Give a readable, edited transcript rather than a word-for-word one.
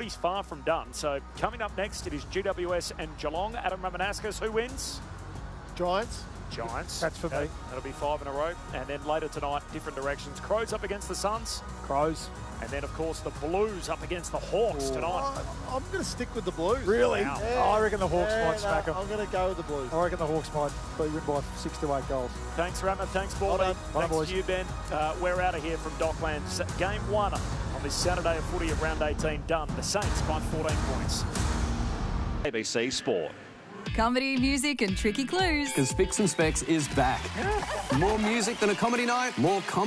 footy's far from done. So coming up next, it is GWS and Geelong. Adam Ramanaskas, who wins? Giants. Giants. That's for me. That'll be 5 in a row. And then later tonight, different directions. Crows up against the Suns. Crows. And then, of course, the Blues up against the Hawks tonight. I'm going to stick with the Blues. Really? Wow. Yeah. I reckon the Hawks might smack them. I'm going to go with the Blues. I reckon the Hawks might be win by 6 to 8 goals. Thanks, Rama. Thanks, Baldy. Well done. Thanks boys. to you, Ben. We're out of here from Docklands. Game 1 on this Saturday of footy of round 18 done. The Saints by 14 points. ABC Sport. Comedy, music and tricky clues. Because Fix and Specs is back. More music than a comedy night, more comedy.